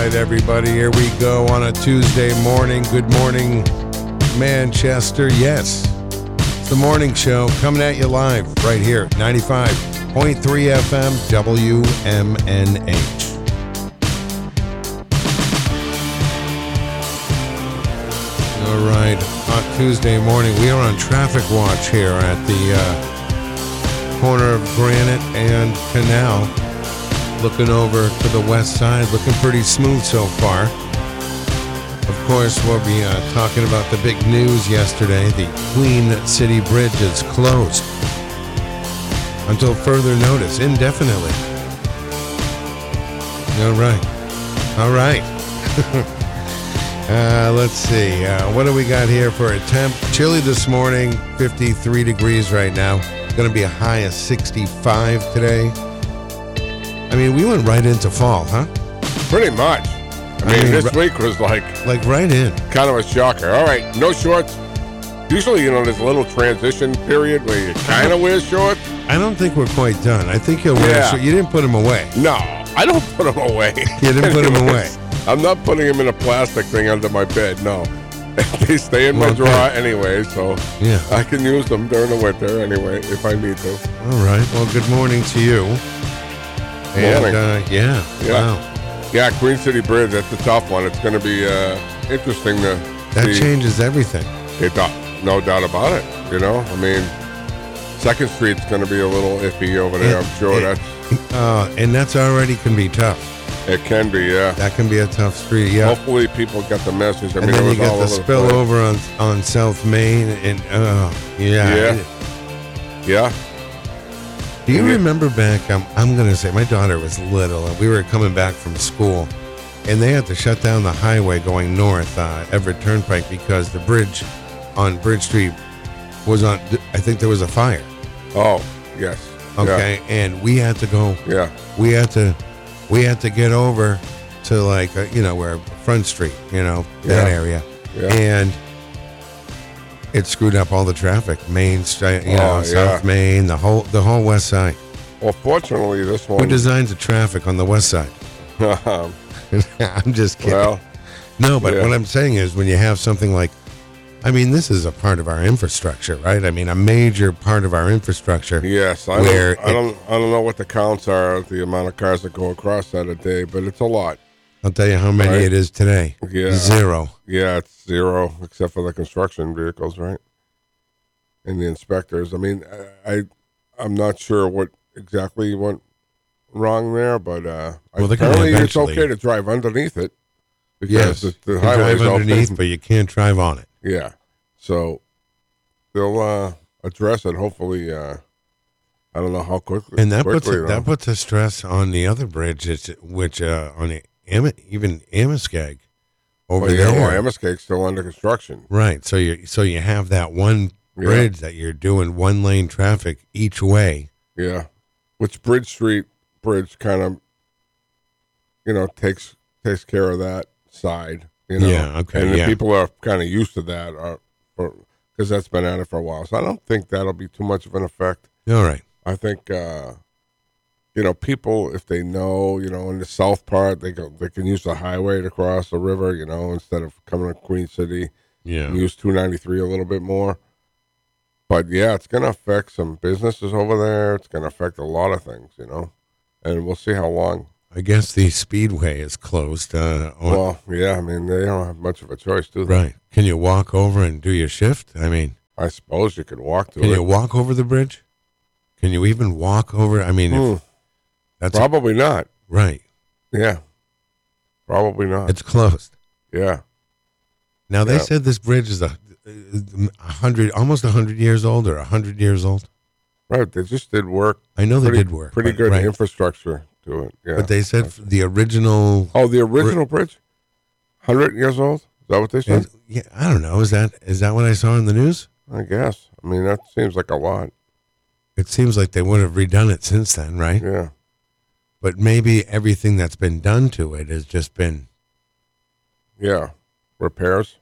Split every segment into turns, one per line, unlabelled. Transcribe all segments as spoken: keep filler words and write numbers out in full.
right, everybody, here we go on a Tuesday morning. Good morning, Manchester. Yes, it's the morning show coming at you live right here, ninety-five point three F M, W M N H. All right, on Tuesday morning, we are on traffic watch here at the uh, corner of Granite and Canal. Looking over to the west side, looking pretty smooth so far. Of course, we'll be uh, talking about the big news yesterday. The Queen City Bridge is closed until further notice, indefinitely. All right. All right. uh, let's see. Uh, what do we got here for a temp? Chilly this morning, fifty-three degrees right now. Going to be a high of sixty-five today. I mean, we went right into fall, huh?
Pretty much. I mean, I mean this r- week was like...
Like right in.
Kind of a shocker. All right, no shorts. Usually, you know, there's a little transition period where you kind of wear shorts.
I don't think we're quite done. I think you'll wear
yeah.
shorts. You didn't put them away.
No, I don't put them away.
You didn't put them away.
I'm not putting them in a plastic thing under my bed, no. They stay in my well, drawer anyway, so
yeah.
I can use them during the winter anyway if I need to.
All right. Well, good morning to you. And, uh, yeah,
yeah,
wow.
Yeah, Queen City Bridge, that's a tough one. It's going to be uh, interesting to
That
see.
changes everything.
It does, no doubt about it, you know? I mean, second Street's going to be a little iffy over there, it, I'm sure.
It,
that's
uh, And that's already can be tough.
It can be, yeah.
That can be a tough street, yeah.
Hopefully people get the message. I
and
mean,
then
it
you
was
get
all
the
over
spill
the
over on, on South Main, and, uh, yeah.
Yeah. Yeah.
Do you remember back, um, I'm going to say, my daughter was little, and we were coming back from school, and they had to shut down the highway going north, uh, Everett Turnpike, because the bridge on Bridge Street was on, I think there was a fire.
Oh, yes.
Okay,
yeah.
and we had to go,
yeah.
we had to, we had to get over to, like, uh, you know, where Front Street, you know, that
yeah.
area,
yeah.
and it screwed up all the traffic. Main Street, you know,
oh,
South
yeah.
Main, the whole the whole west side.
Well, fortunately, this one.
Who designs the traffic on the west side? I'm just kidding.
Well,
no, but
yeah.
what I'm saying is when you have something like, I mean, this is a part of our infrastructure, right? I mean, a major part of our infrastructure.
Yes, I
where
don't, I don't, I don't know what the counts are, the amount of cars that go across that a day, but it's a lot.
I'll tell you how many
right?
it is today.
Yeah,
zero.
Yeah, it's zero, except for the construction vehicles, right? And the inspectors. I mean, I, I'm not sure what exactly went wrong there, but uh,
well,
apparently it's okay to drive underneath it because
yes,
the, the
you
highway's
drive underneath,
open.
but you can't drive on it.
Yeah, so they'll uh, address it. Hopefully, uh, I don't know how quickly.
And that
quickly,
puts a, that puts a stress on the other bridge, which uh, on the even Amoskeag over
well, yeah,
there.
well, Amoskeag's still under construction.
Right. So you so you have that one bridge yeah. that you're doing one lane traffic each way.
Yeah, which Bridge Street Bridge kind of, you know, takes takes care of that side. You know?
Yeah. Okay.
And the
yeah.
people are kind of used to that, uh, because that's been at it for a while. So I don't think that'll be too much of an effect.
All right.
I think. Uh, You know, people, if they know, you know, in the south part, they go, they can use the highway to cross the river, you know, instead of coming to Queen City.
Yeah.
And use two ninety-three a little bit more. But, yeah, it's going to affect some businesses over there. It's going to affect a lot of things, you know. And we'll see how long.
I guess the Speedway is closed. Uh, on,
well, yeah, I mean, they don't have much of a choice, do they?
Right. Can you walk over and do your shift? I mean.
I suppose you could walk to
can
it.
Can you walk over the bridge? Can you even walk over? I mean,
hmm.
if... That's
Probably a, not.
Right.
Yeah. Probably not.
It's closed.
Yeah.
Now, they
yeah.
said this bridge is a, a hundred, almost a hundred years old or a hundred years old.
Right. They just did work.
I know
pretty,
they did work.
Pretty
but,
good
right.
infrastructure to it. Yeah.
But they said the original.
Oh, the original br- bridge? one hundred years old? Is that what they said?
Yeah. I don't know. Is that is that what I saw in the news?
I guess. I mean, that seems like a lot.
It seems like they would have redone it since then, right?
Yeah.
But maybe everything that's been done to it has just been...
Yeah. Repairs?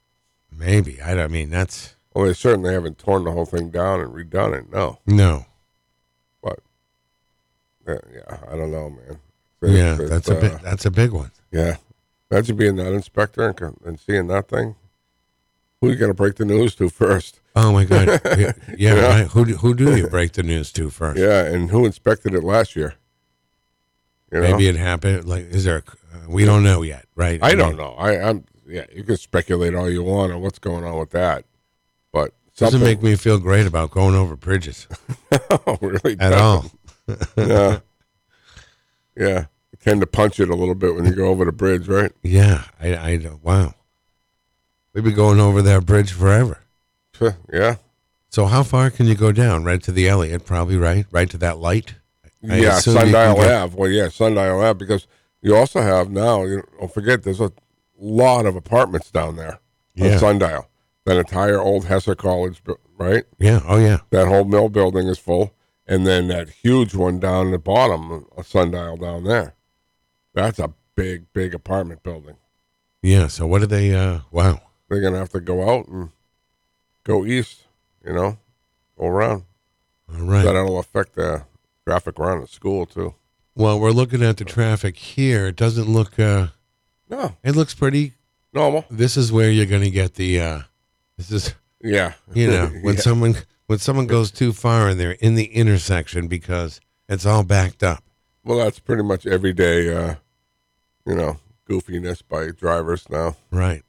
Maybe. I, I mean, that's...
Well, they certainly haven't torn the whole thing down and redone it, no.
No.
But, yeah, yeah I don't know, man.
It's, yeah, it's, that's, uh, a big, that's a big one.
Yeah. Imagine being that inspector and, co- and seeing that thing. Who are you going to break the news to first?
Oh my God! Yeah, yeah,
You know?
right. Who do, who do you break the news to first?
Yeah, and who inspected it last year? You know?
Maybe it happened. Like, is there? A, uh, we don't know yet, right?
I don't
mean,
know. I, I'm yeah. You can speculate all you want on what's going on with that, but
Doesn't
something
make me feel great about going over bridges
oh, really
at
doesn't.
all.
Yeah, yeah. You tend to punch it a little bit when you go over the bridge, right?
Yeah, I, I don't. Wow, we've been going over that bridge forever.
Yeah,
So how far can you go down? Right to the Elliott, probably, right? Right to that light? I
yeah.
assume you can
Sundial
get-
Ave. Well, yeah, Sundial Ave because you also have now. You know, don't forget, there's a lot of apartments down there
Yeah.
on Sundial. That entire old Hesser College, bu- right?
Yeah, oh yeah.
That whole mill building is full, and then that huge one down at the bottom, a Sundial down there. That's a big, big apartment building.
Yeah, so what do they, uh, wow.
They're gonna have to go out and go east, you know, go around.
All right.
That'll affect the traffic around the school too.
Well, we're looking at the traffic here. It doesn't look, uh,
No,
it looks pretty,
normal.
this is where you're going to get the, uh, this is,
Yeah,
you know, when
Yeah.
someone, when someone goes too far and they're in the intersection because it's all backed up.
Well, that's pretty much everyday, uh, you know, goofiness by drivers now.
Right.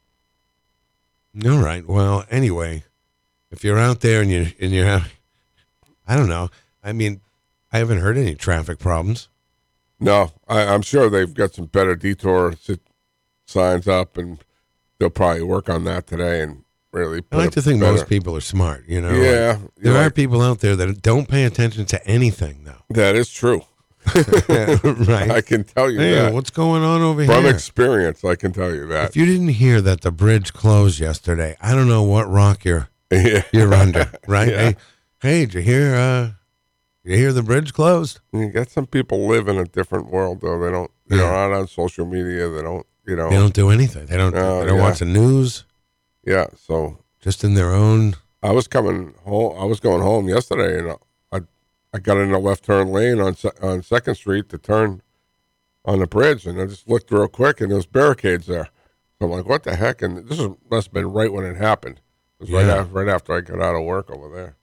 All right. Well, anyway, if you're out there and you and you have, I don't know. I mean, I haven't heard any traffic problems.
No, I, I'm sure they've got some better detour sit, signs up, and they'll probably work on that today and really.
I
Put
like
a
to think
better-
most people are smart. You know.
Yeah,
Like, there
you're
are
right.
people out there that don't pay attention to anything, though.
That is true.
Right.
I can tell you
Hey,
that
what's going on over
from
here?
experience. I can tell you that.
If you didn't hear that the bridge closed yesterday, I don't know what rock you're
Yeah.
you're under. Right?
Yeah.
Hey, hey, did you hear? Uh, you hear the bridge closed?
You got some people live in a different world though. They don't. They're
Yeah.
not on social media. They don't. You know.
They don't do anything. They don't.
Oh,
they don't
yeah.
watch the news.
Yeah. So
Just in their own.
I was coming home. I was going home yesterday, and I, I got in the left turn lane on Se- on Second Street to turn on the bridge, and I just looked real quick, and there was barricades there. So I'm like, "What the heck?" And this is, must have been right when it happened. It was right
Yeah.
after, right after I got out of work over there.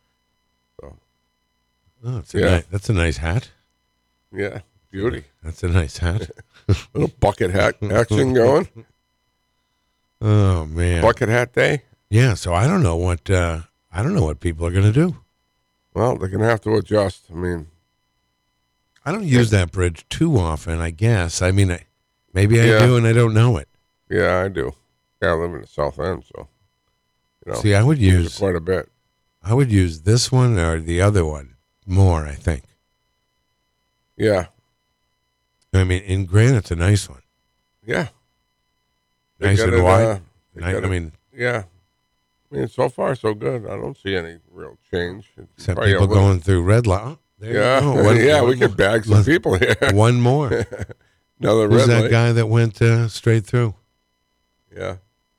Oh, it's a
Yeah.
ni- that's a nice hat.
Yeah, beauty.
That's a nice hat.
Little bucket hat action going.
Oh man.
Bucket hat day.
Yeah. So I don't know what uh, I don't know what people are gonna do.
Well, they're gonna have to adjust. I mean,
I don't use that bridge too often. I guess. I mean, I, maybe I
Yeah.
do and I don't know it.
yeah, I do. Yeah, I live in the South End, so you know,
See, I would
use it
use
quite a bit.
I would use this one or the other one more. I think.
Yeah,
I mean, in Granite's a nice one.
yeah. They
Nice
got
and
it,
wide.
uh, they
I,
got
I
it-
mean,
yeah. I mean, so far so good. I don't see any real change. It's
except
probably a
people
little-
going through red light. Oh, there you
Yeah,
go. One-
yeah.
one
We could
more.
bag some
Let's-
people here.
One more.
Another
Who's
red
that
light.
guy that went uh, straight through?
Yeah.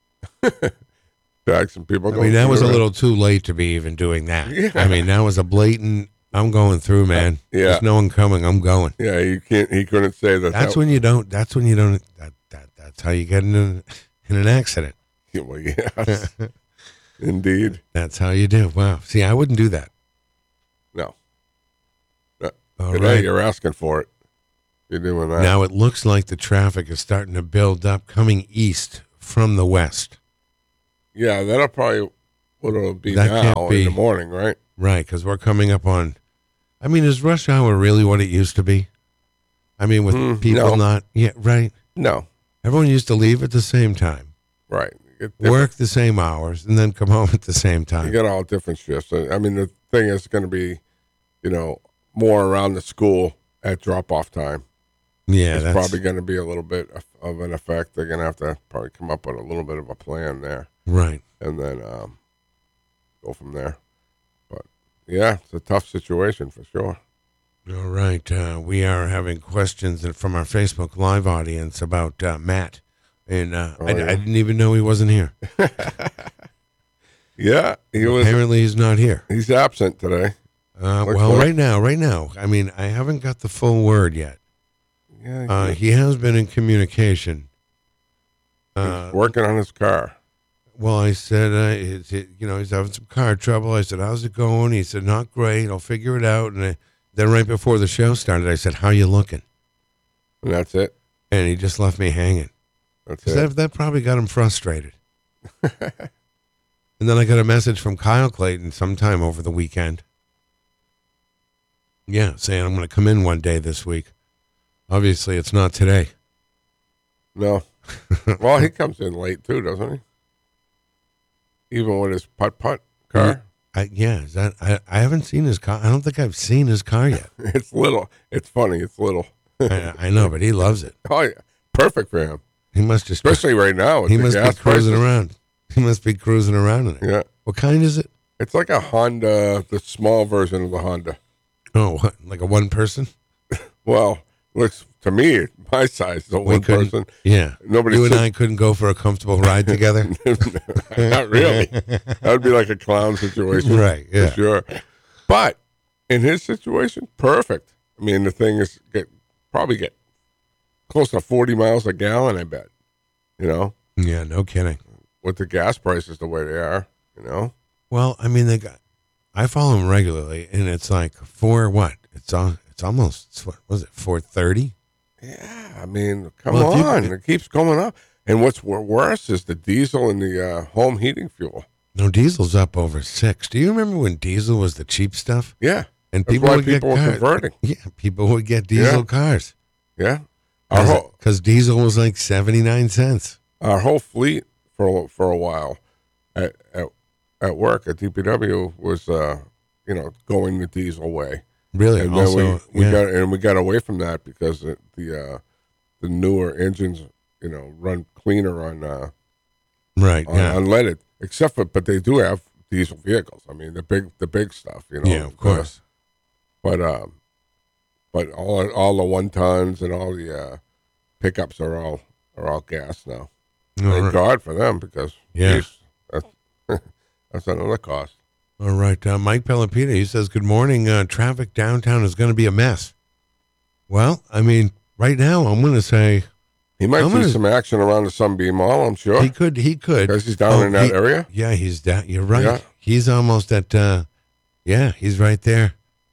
Bag some people.
I
going
mean, that
through
was
the
a
red-
little too late to be even doing that.
Yeah.
I mean, that was a blatant. I'm going through, man.
yeah.
There's no one coming. I'm going.
Yeah, you can't. He couldn't say that.
That's
that,
when you don't. That's when you don't. That, that that's how you get in an, in an accident.
Well, yes, indeed.
That's how you do. Wow. See, I wouldn't do that.
No. No.
All
Today
right.
you're asking for it. You're doing that.
Now it looks like the traffic is starting to build up coming east from the west.
Yeah, that'll probably what it'll be
That
now
can't be-
in the morning, right?
Right, because we're coming up on. I mean, is rush hour really what it used to be? I mean, with
Mm,
people
no.
not. Yeah, right.
No.
Everyone used to leave at the same time,
Right. You get different-
work the same hours, and then come home at the same
You
time.
get all different shifts. I mean, the thing is going to be, you know, more around the school at drop off time.
Yeah,
It's
that's
probably going to be a little bit of, of an effect. They're going to have to probably come up with a little bit of a plan there,
right.
and then um, go from there. But yeah, it's a tough situation for sure.
All right. Uh, we are having questions from our Facebook Live audience about uh, Matt. And uh,
Oh,
I,
yeah.
I didn't even know he wasn't here.
Yeah, he was.
Apparently, he's not here.
He's absent today.
Uh,
Looks
well,
like-
right now, right now, I mean, I haven't got the full word yet.
Yeah,
Uh, he has been in communication Uh,
He's working on his car.
Well, I said, uh, it's, it, you know, he's having some car trouble. I said, how's it going? He said, not great. I'll figure it out. And I, then right before the show started, I said, how you looking?
And that's it.
And he just left me hanging.
That's it.
That, that probably got him frustrated. And then I got a message from Kyle Clayton sometime over the weekend. Yeah, saying I'm going to come in one day this week. Obviously, it's not today.
No. Well, he comes in late too, doesn't he? Even with his putt-putt car.
I, yeah, is that I, I haven't seen his car. I don't think I've seen his car yet.
It's little. It's funny. It's little.
I, I know, but he loves it.
Oh, yeah. Perfect for him.
He must just
Especially right now. With
he
the
must be
gas
cruising
prices.
around. He must be cruising around in it.
Yeah.
What kind is it?
It's like a Honda, the small version of the Honda.
Oh, what, like a one person?
Well, looks to me, my size, the one
couldn't-
person.
Yeah.
Nobody
You and
sits-
I couldn't go for a comfortable ride together.
Not really. That would be like a clown situation.
Right, yeah.
For sure. But in his situation, perfect. I mean, the thing is get probably get close to forty miles a gallon, I bet. You know,
Yeah, no kidding.
with the gas prices the way they are, you know.
Well, I mean, they got. I follow him regularly, and it's like four what? It's on. It's almost. It's what was it? Four thirty.
Yeah, I mean, come
Well, if you-
on. It keeps going up. And what's wor- worse is the diesel and the uh, home heating fuel.
No, diesel's up over six. Do you remember when diesel was the cheap stuff?
Yeah.
And
That's
people
why
would
people
get
were
cars.
converting.
Yeah, people would get diesel
Yeah.
cars
Yeah. Our whole,
because diesel was like seventy nine cents.
our whole fleet for for a while at at, at work at D P W was uh, you know, going the diesel way.
Really?
And
also,
then we, we
yeah.
got and we got away from that because the the, uh, the newer engines, you know, run cleaner on uh,
right.
on
Yeah.
unleaded. Except for, but they do have diesel vehicles. I mean, the big the big stuff, you know.
yeah, of course.
Uh, but um, but all all the one tons and all the uh, pickups are all are all gas now.
All
Thank
right.
God for them because
Yeah.
geez, that's that's another cost.
All right. Uh, Mike Pelopita, he says, good morning. Uh, traffic downtown is going to be a mess. Well, I mean, right now, I'm going to say
He might
I'm
see
gonna-
some action around the Sunbeam Mall. I'm sure
he could. He could.
because he's down
Oh,
in that
he-
area.
Yeah, he's down. You're right.
Yeah.
He's almost at, uh, yeah, he's right there.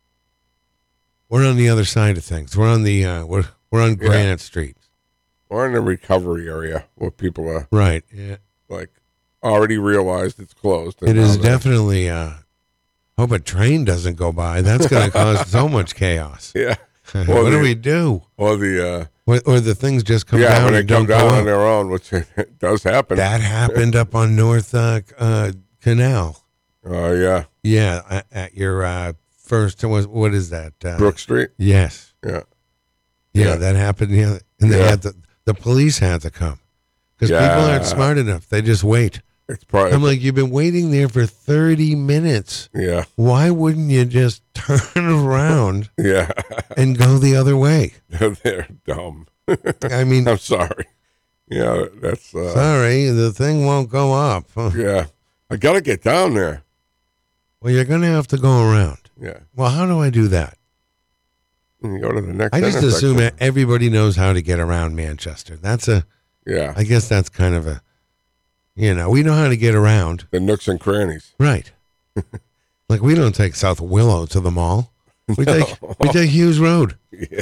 We're on the other side of things. We're on the, uh, we're, we're on
Yeah.
Granite Street.
Or in the recovery area where people are
Right. Yeah.
like already realized it's closed. and
It
now
is
they're-
definitely, uh, hope a train doesn't go by. That's going to cause so much chaos.
Yeah.
what
Well,
do
the-
we do?
Or the uh,
Or, or the things just come
yeah,
down
when they
and
come
don't
down
go
on
up.
their own, which does happen.
That happened up on North uh, uh, Canal.
Oh yeah,
Yeah, at, at your uh, first. What, what is that? Uh,
Brook Street.
Yes.
Yeah.
Yeah,
Yeah.
that happened. Yeah, and they
Yeah.
had the the police had to come because people
Yeah.
aren't smart enough. They just wait.
It's probably
I'm like, you've been waiting there for thirty minutes.
yeah,
Why wouldn't you just turn around
yeah.
and go the other way?
They're dumb.
I mean,
I'm sorry. Yeah, that's uh,
sorry, the thing won't go up.
yeah. I gotta get down there.
Well, you're going to have to go around.
Yeah,
Well, how do I do that?
you go to the next.
I just assume
intersection.
that everybody knows how to get around Manchester. That's a,
Yeah,
I guess that's kind of a, you know, we know how to get around.
the nooks and crannies.
Right. Like we don't take South Willow to the mall. We take we take Hughes Road.
Yeah.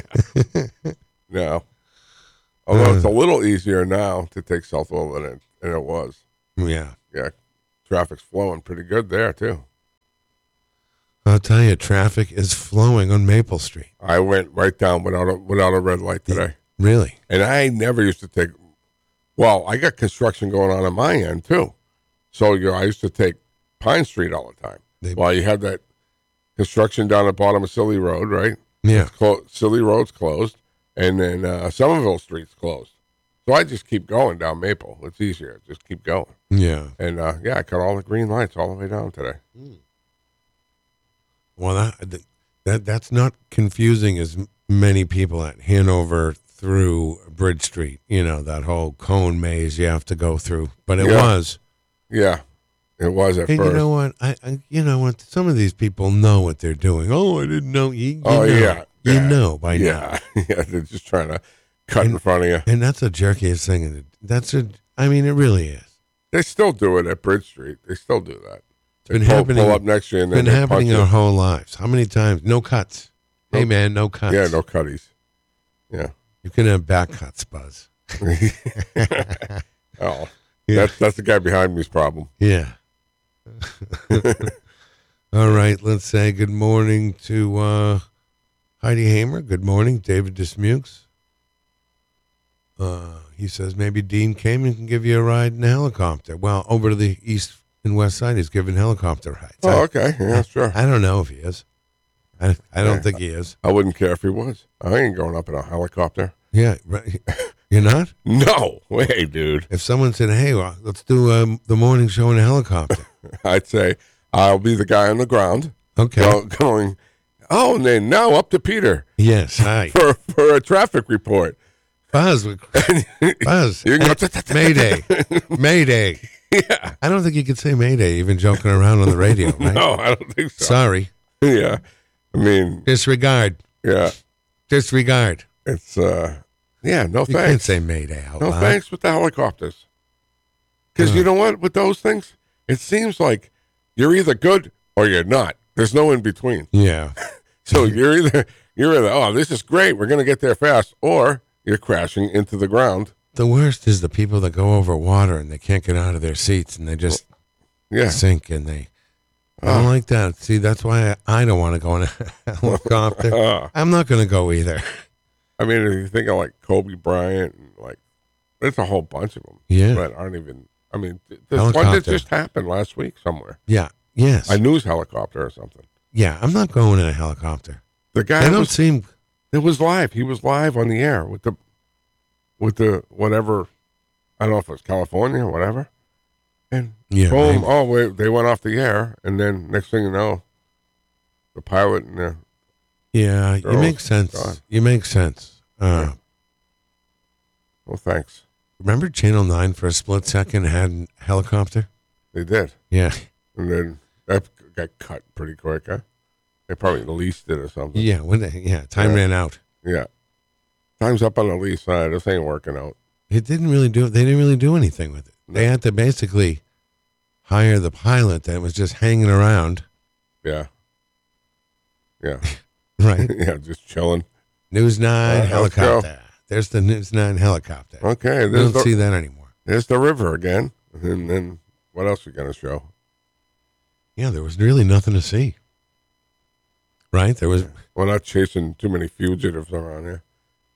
No. Although
Uh.
it's a little easier now to take South Willow than it, than it was.
Yeah.
Yeah, traffic's flowing pretty good there too.
I'll tell you, traffic is flowing on Maple Street.
I went right down without a without a red light today,
Really?
and I never used to take. Well, I got construction going on on my end too, so you know, I used to take Pine Street all the time.
They-
Well, you have that construction down at the bottom of Silly Road, right?
Yeah.
Clo- Silly Road's closed, and then uh, Somerville Street's closed. So I just keep going down Maple. It's easier. Just keep going.
Yeah.
And uh, yeah, I cut all the green lights all the way down today.
Well, that, that that's not confusing as m- many people at Hanover through Bridge Street. You know, that whole cone maze you have to go through. But it
Yeah.
was.
Yeah, it was at
And
first.
you know what? I, I you know what? Some of these people know what they're doing. Oh, I didn't know. You, you
Oh,
know.
yeah,
You
yeah,
know by now.
yeah, yeah, they're just trying to cut in front of you.
And that's the jerkiest thing. That's a I mean, it really is.
They still do it at Bridge Street. They still do that.
It's been
They pull,
happening.
pull up next to you and
It's
then
been
they
happening
punch
our
it.
whole lives. How many times? No cuts. Hey,
Nope.
man, no cuts.
Yeah, no cutties. Yeah.
You can have back cuts, Buzz.
Oh,
Yeah.
that's that's the guy behind me's problem.
Yeah. All right. Let's say good morning to uh, Heidi Hamer. Good morning, David Dismukes. Uh, he says maybe Dean came and can give you a ride in a helicopter. Well, over to the east and west side, he's giving helicopter rides.
Oh,
I,
okay. Yeah, sure.
I don't know if he is. I, I don't
Yeah.
think he is.
I wouldn't care if he was. I ain't going up in a helicopter.
Yeah. Right. You're not?
No way, dude.
If someone said, hey, well, let's do um, the morning show in a helicopter.
I'd say I'll be the guy on the ground
Okay.
go, going, oh, and then now up to Peter
Yes. Hi.
for, for a traffic report.
Buzz. Buzz.
You can
eh,
go,
Mayday. Mayday.
yeah.
I don't think you could say Mayday even joking around on the radio, right?
No, I don't think so.
Sorry.
Yeah. I mean,
Disregard.
yeah.
Disregard.
It's, uh, yeah, no
You
thanks.
can't say Mayday out
No
loud.
thanks with the helicopters. Because
Huh.
you know what? With those things, it seems like you're either good or you're not. There's no in between.
Yeah.
So you're either you're either oh, this is great, we're gonna get there fast, or you're crashing into the ground.
The worst is the people that go over water and they can't get out of their seats and they just
Yeah.
sink and they. I don't
Oh.
like that. See, that's why I, I don't want to go in a helicopter.
Uh,
I'm not going to go either.
I mean, if you think of like Kobe Bryant and like, there's a whole bunch of them
Yeah.
that aren't even. I mean, th- there's one that
Helicopter.
just happened last week somewhere.
Yeah. Yes.
A news helicopter or something.
yeah. I'm not going in a helicopter.
The guy
They don't
was,
seem.
it was live. He was live on the air with the, with the whatever. I don't know if it was California or whatever. And
Yeah.
boom!
right.
Oh, wait, they went off the air, and then next thing you know, the pilot and the
Yeah. You
They're
make
all
sense.
gone.
You make sense. Uh,
well, thanks.
Remember Channel nine for a split second had a helicopter?
They did,
Yeah.
and then that got cut pretty quick. Huh? They probably leased it or something.
Yeah. When they, yeah. Time
Yeah.
ran out.
Yeah. Time's up on the lease. Side. This ain't working out.
It didn't really do. They didn't really do anything with it. They had to basically hire the pilot that was just hanging around.
Yeah. Yeah.
Right.
yeah. Just chilling.
News nine
Uh, let's go.
helicopter. There's the News nine helicopter.
Okay.
We
There's
don't
the,
see that anymore.
there's the river again. And then what else we gonna show?
Yeah, there was really nothing to see. Right? There was.
We're not chasing too many fugitives around here.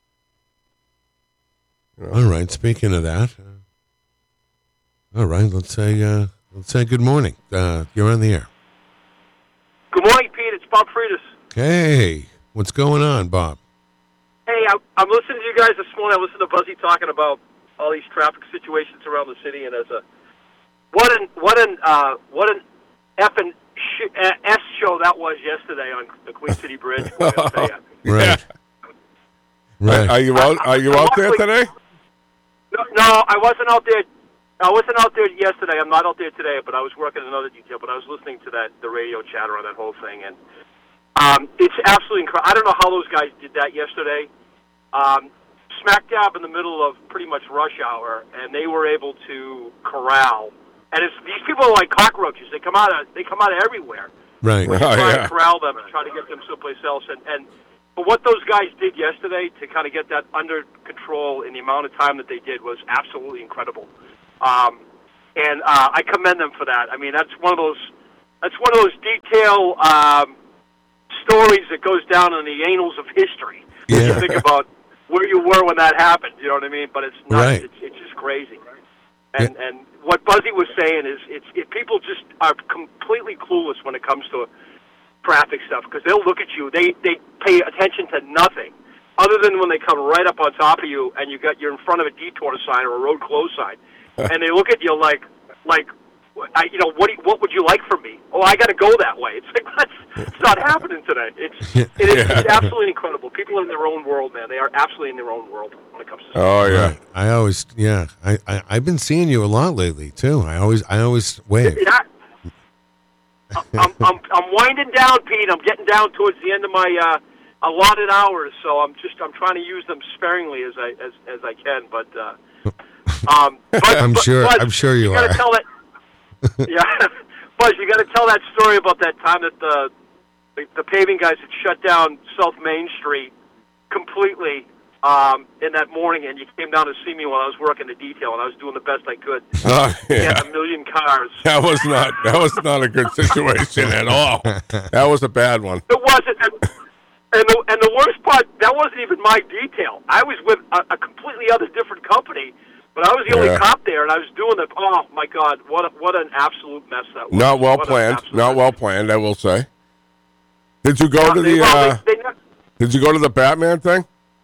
You know?
All right. Speaking of that, uh, all right. Let's say uh, let's say good morning. Uh, you're on the air.
Good morning, Pete. It's Bob Freitas.
Hey, what's going on, Bob?
Hey, I, I'm listening to you guys this morning. I listened to Buzzy talking about all these traffic situations around the city, and as a what an what an uh, what an effing sh- uh, S show that was yesterday on the Queen City Bridge. I gotta tell ya.
Right. Right.
Are you out? Are you out there today?
No, no, I wasn't out there. I wasn't out there yesterday. I'm not out there today, but I was working another detail. But I was listening to that the radio chatter on that whole thing, and um, it's absolutely incredible. I don't know how those guys did that yesterday. Um, smack dab in the middle of pretty much rush hour, and they were able to corral. And it's, these people are like cockroaches. They come out of they come out of everywhere.
Right.
Oh,
Try
yeah.
to corral them and try to get them someplace else. And, and but what those guys did yesterday to kind of get that under control in the amount of time that they did was absolutely incredible. Um, and uh, I commend them for that. I mean, that's one of those that's one of those detail um, stories that goes down in the annals of history. When
Yeah.
you think about where you were when that happened. You know what I mean? But it's not.
Right.
It's, it's just crazy. And and what Buzzy was saying is, it's if people just are completely clueless when it comes to traffic stuff, because they'll look at you, they they pay attention to nothing other than when they come right up on top of you and you got you're in front of a detour sign or a road close sign, and they look at you like like. I, you know, what do you, what would you like from me? Oh, I got to go that way. It's like that's it's not happening today. It's it is
Yeah.
it's absolutely incredible. People are in their own world, man. They are absolutely in their own world when it comes to.
Oh yeah.
Right. I always, yeah. I, I I've been seeing you a lot lately too. I always, I always wave.
Yeah. I'm, I'm I'm winding down, Pete. I'm getting down towards the end of my uh, allotted hours, so I'm just I'm trying to use them sparingly as I as as I can. But uh, Um, but,
I'm
but,
sure.
Buzz,
I'm sure you,
you
are.
gotta tell that. Yeah, Buzz, you got to tell that story about that time that the, the the paving guys had shut down South Main Street completely um, in that morning, and you came down to see me while I was working the detail, and I was doing the best I could.
Oh, yeah.
Get a million cars.
That was not that was not a good situation at all. That was a bad one.
It wasn't. And, and the and the worst part, that wasn't even my detail. I was with a, a completely other different company, but I was the only
Yeah.
cop there, and I was doing the. Oh my God, what a, what an absolute mess that was.
Not well
What an
planned.
absolute
Not
mess.
well planned, I will say. Did you go
Uh,
to
they-
the
well,
uh,
they, they,
Did you go to the Batman thing?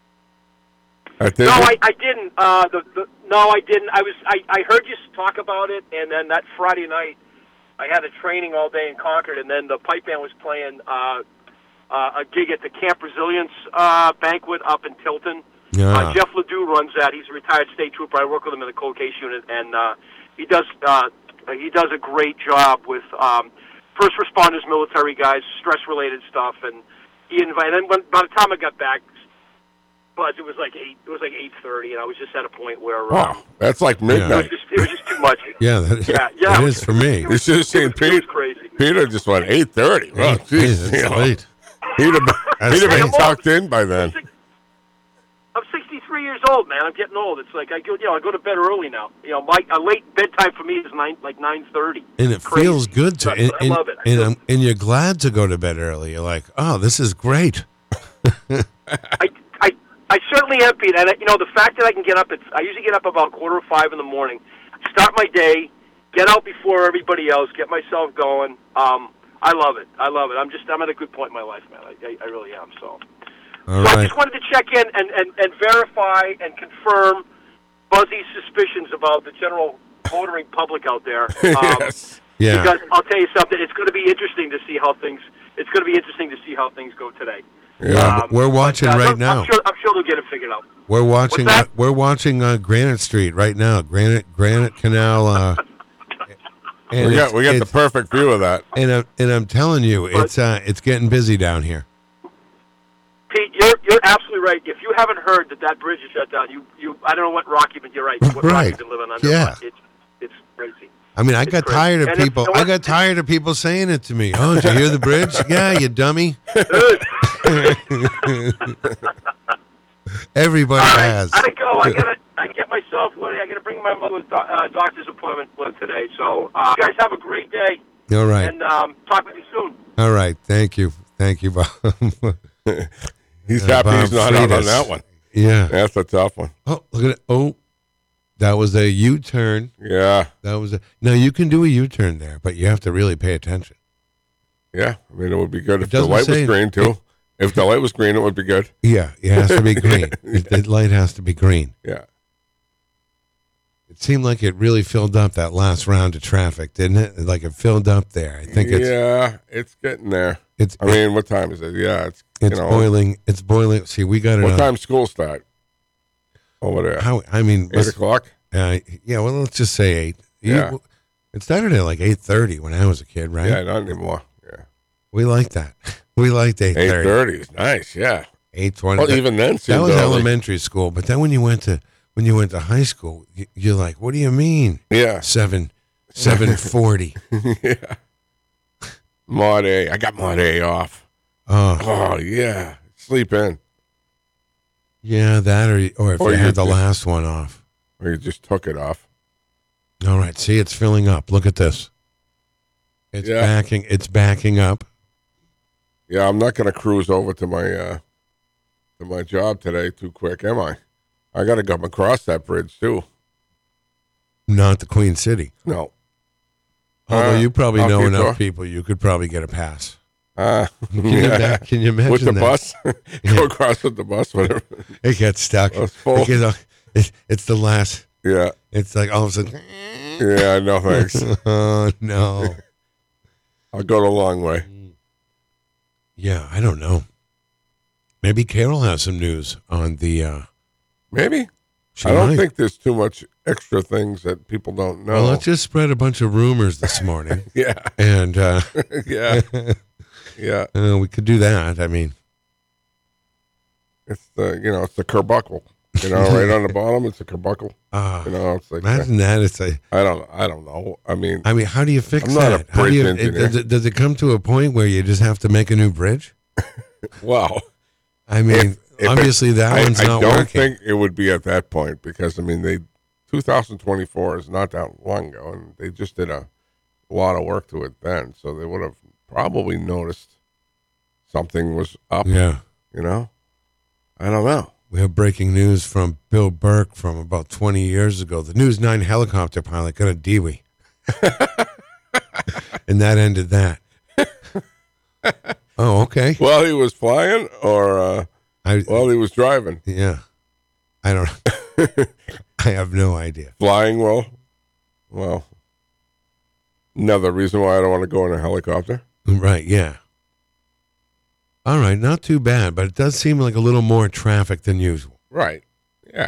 I did.
No, I, I didn't. Uh, the, the, no, I didn't. I was. I, I heard you talk about it, and then that Friday night, I had a training all day in Concord, and then the pipe band was playing uh, uh, a gig at the Camp Resilience uh, banquet up in Tilton.
Yeah.
Uh, Jeff Ledoux runs that. He's a retired state trooper. I work with him in the cold case unit, and uh, he does uh, he does a great job with um, first responders, military guys, stress related stuff, and he invited. And when, by the time I got back. But it was like eight. It was like eight thirty, and I was just at a point where um,
Wow, that's like
it was
midnight.
just it was just too much.
Yeah, that,
Yeah, yeah.
it is for me.
You should have seen
It was, it was
Pete.
crazy.
Peter just went eight thirty. Oh,
Hey,
geez,
that's
you know.
late.
He'd have been,
That's
he'd have been
late.
tucked in by then.
I'm sixty-three years old, man. I'm getting old. It's like I go, you know, I go to bed early now. You know, my a late bedtime for me is nine, like nine thirty.
And it
Crazy.
feels good to,
I-
and,
I love it. I
and,
feel-
um, and you're glad to go to bed early. You're like, oh, this is great.
I, I, I certainly am, Pete. And you know, the fact that I can get up at, I usually get up about quarter of five in the morning, start my day, get out before everybody else, get myself going. Um, I love it. I love it. I'm just, I'm at a good point in my life, man. I, I, I really am. So,
All
so I
right.
just wanted to check in and, and, and verify and confirm Buzzy's suspicions about the general motoring public out there. Um,
Yes.
Yeah.
Because I'll tell you something, it's going to be interesting to see how things. It's going to be interesting to see how things go today.
Yeah,
Um,
we're watching
but, uh,
right
I'm,
now.
I'm sure, I'm sure they'll get it figured out.
We're watching.
What's
Uh,
that?
we're watching uh, Granite Street right now. Granite Granite Canal. Uh, and
We
it's-
got we got the
it's-
perfect view of that.
and I'm, and I'm telling you, it's uh, it's getting busy down here.
Pete, you're you're absolutely right. If you haven't heard that that bridge is shut down, you you I don't know what rock you've been. You're right. What rock
Right.
you've been living under?
Yeah.
but It's it's crazy.
I mean, I
It's
got
crazy.
tired of
And it's-
people.
you know
I
what?
got tired of people saying it to me. Oh, did you hear the bridge? Yeah, you dummy. Everybody
All right,
has.
I go. I gotta. I get myself ready. I gotta bring my mother's do- uh, doctor's appointment with today. So, uh, you guys have a great day,
All right.
and um, talk with you soon.
All right. Thank you. Thank you, Bob.
He's
Uh,
happy
Bob
he's not out on
Freitas.
that one.
Yeah.
That's a tough one.
Oh, look at it. Oh, that was a U-turn.
Yeah,
That was a. Now you can do a U-turn there, but you have to really pay attention.
yeah. I mean, it would be good if the
doesn't
light was
say-
green too. If the light was green, it would be good.
Yeah, it has to be green. It- The light has to be green.
Yeah.
It seemed like it really filled up that last round of traffic, didn't it? Like it filled up there. I think it's
yeah, it's getting there.
it's
I mean, what time is it? Yeah, it's you
it's
know,
boiling. It's boiling. See, we got it.
What
on,
time school start? Over there,
How? I mean,
eight
let's-
o'clock.
uh, yeah. Well, let's just say eight. You-
Yeah.
It started at like eight thirty when I was a kid, right?
Yeah, not anymore. Yeah,
We like that. We liked eight
eight
thirty.
thirty is nice. Yeah.
Eight twenty.
Well, even then,
That
seemed
was
early.
elementary school, but then when you went to when you went to high school, you, you're like, "What do you mean
Yeah,
seven seven forty?"
yeah. Mod A. I got Mod A off.
Oh,
Oh yeah, sleep in,
yeah, that or or if
Or
you
you
had the
just-
last one off.
or you just took it off.
All right, see, it's filling up. Look at this. It's
Yeah.
backing. It's backing up.
Yeah, I'm not going to cruise over to my uh, to my job today too quick, am I? I got to come across that bridge too.
Not the Queen City.
No.
Although
Uh,
you probably
I'll
know
keep
enough
going.
people, you could probably get a pass.
Uh,
Can you,
yeah.
ba- can you imagine
With the
that?
bus,
Yeah.
go across with the bus, whatever.
It gets stuck.
Oh, it's full.
It gets- it- it's the last.
Yeah,
It's like all of a sudden.
yeah. No thanks.
Oh no.
I'll go the long way.
Yeah, I don't know. Maybe Carol has some news on the. Uh,
Maybe.
she
I don't
might.
think there's too much extra things that people don't know.
Well, let's just spread a bunch of rumors this morning,
yeah,
and uh,
yeah, yeah.
uh, we could do that. I mean,
It's the you know it's the Kerbuckle. You know, right on the bottom, it's a carbuncle.
Uh,
You know, it's like
imagine that. It's a.
I don't, I don't know. I mean,
I mean, how do you fix
I'm not a
that? How do
bridge
you?
engineer.
Does it, does it come to a point where you just have to make a new bridge?
wow.
I mean,
If- if
obviously
it,
that
I,
one's
I
not
don't
working.
think it would be at that point because I mean, they two thousand twenty-four is not that long ago, and they just did a lot of work to it then, so they would have probably noticed something was up.
Yeah.
You know, I don't know.
We have breaking news from Bill Burke from about twenty years ago. The News nine helicopter pilot got a D W I. And that ended that. Oh, okay.
While he was flying, or uh,
I,
while he was driving,
yeah. I don't I have no idea.
flying well. Well, another reason why I don't want to go in a helicopter.
Right, yeah. All right, not too bad, but it does seem like a little more traffic than usual.
Right. Yeah.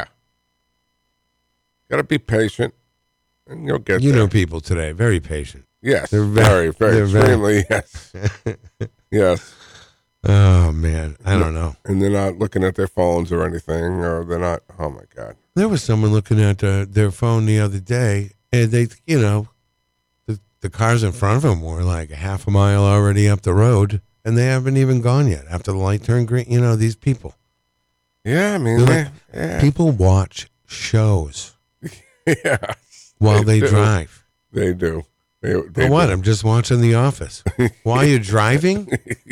Got to be patient, and you'll get
You
there.
know people today, very patient.
Yes.
They're
very,
very-
very,
they're very-
extremely. Yes. Yes.
Oh, man, I don't know.
And they're not looking at their phones or anything, or they're not. Oh my God.
There was someone looking at uh, their phone the other day, and they, you know, the, the cars in front of them were like a half a mile already up the road, and they haven't even gone yet after the light turned green. You know, these people.
Yeah, I mean,
They're like-
yeah, yeah.
People watch shows
yeah.
while they,
do.
drive.
They do. They, they
For what?
do.
I'm just watching The Office. While you're driving?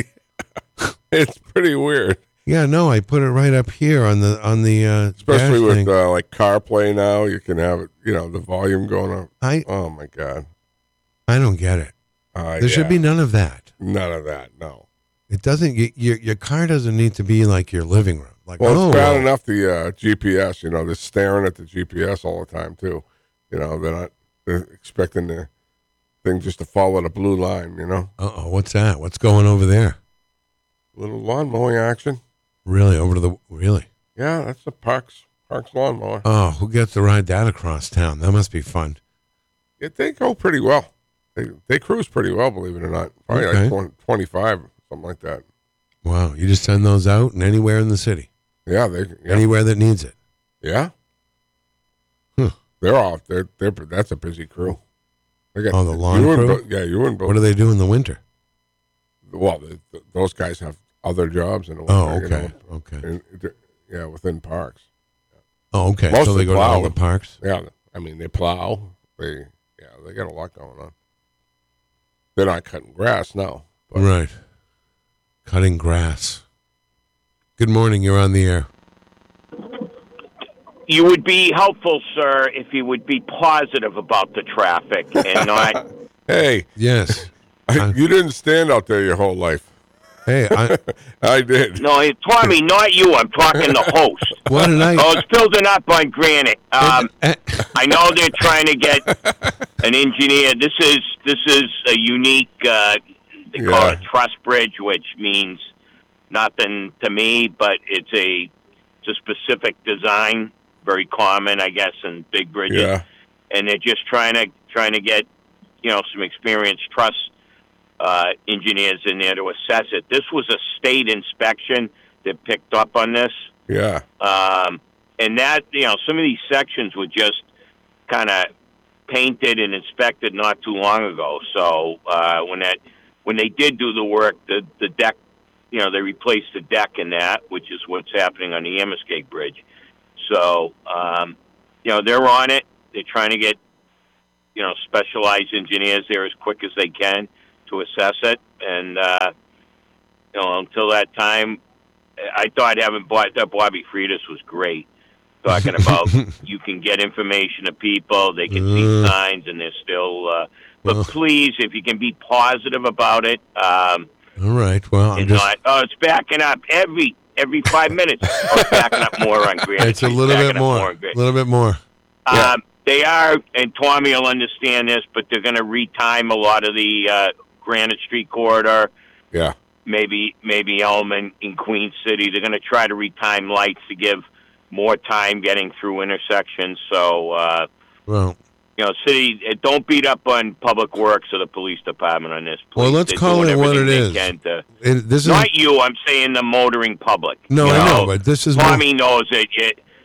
It's pretty weird,
Yeah, no, I put it right up here on the on the uh,
especially
dash
with
thing.
uh, like CarPlay now. You can have it, you know, the volume going up.
I
Oh my God.
I don't get it.
Uh,
There should
yeah.
be none of that.
none of that. No.
It doesn't. y- Your your car doesn't need to be like your living room. Like,
Well,
oh,
it's bad
well,
enough the uh, G P S. You know, they're staring at the G P S all the time too. You know, they're not. They're expecting the thing just to follow the blue line. You know,
Uh-oh, what's that? What's going over there?
little lawn mowing action.
Really, over to the really?
Yeah, that's the Parks Parks lawnmower.
Oh, who gets to ride that across town? That must be fun.
Yeah, they go pretty well. They they cruise pretty well, believe it or not. Probably
Okay.
like twenty, twenty-five, something like that.
Wow, you just send those out and anywhere in the city,
Yeah, they yeah.
anywhere that needs it.
yeah.
Huh.
They're off. They're they're that's a busy crew. They got
Oh, the lawn
you
crew?
And, Bo- yeah, you and Bo-
What do they do in the winter?
well, the, the, those guys have other jobs in the winter.
Oh,
you
okay,
know,
okay.
and, yeah, within parks.
Oh, okay.
Most
so
of
they
the
go to all
plow.
the parks.
Yeah, I mean they plow. They yeah, they got a lot going on. They're not cutting grass, no. But
Right. Cutting grass. Good morning. You're on the air.
You would be helpful, sir, if you would be positive about the traffic and not.
hey,
Yes. I-
you didn't stand out there your whole life.
Hey, I,
I did.
No, Tommy, not you. I'm talking the host.
what did I?
Oh, it's building up on granite. Um,
Eh,
I know they're trying to get an engineer. This is this is a unique. Uh, they call
Yeah.
it truss bridge, which means nothing to me, but it's a it's a specific design, very common, I guess, in big bridges.
Yeah.
And they're just trying to trying to get you know some experienced truss uh, engineers in there to assess it. This was a state inspection that picked up on this.
Yeah.
Um, and that, you know, some of these sections were just kind of painted and inspected not too long ago. So uh, when that when they did do the work, the the deck, you know, they replaced the deck in that, which is what's happening on the Amoskeag Bridge. So um, you know, they're on it. They're trying to get you know specialized engineers there as quick as they can to assess it. And uh, you know, until that time, I thought having bought that Bobby Freitas was great. Talking about you can get information to people, they can see
Uh.
signs, and they're still. Uh, but
Uh.
please, if you can be positive about it, um,
All right. Well, I'm
and
just.
not oh, it's backing up every every five minutes. Oh, it's backing up more on Granite.
It's a
Street,
little
backing
bit
up
more.
on
A
Granite.
little bit more.
Yeah.
Um, they are, and Tommy will understand this, but they're going to retime a lot of the uh, Granite Street corridor.
Yeah.
Maybe maybe Elm and in Queen City. They're going to try to retime lights to give more time getting through intersections. So, uh,
Well,
you know, city, uh, don't beat up on Public Works or the police department on this. Please.
Well, let's
They're
call
doing
it what
everything
it
they
is.
can to-
it, this is
not you. I'm saying the motoring public.
no,
you
I know, but this is more,
Tommy knows it. it.